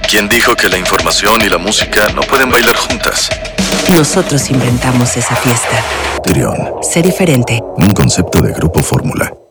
¿Quién dijo que la información y la música no pueden bailar juntas? Nosotros inventamos esa fiesta. Trión, Sé diferente. un concepto de Grupo Fórmula.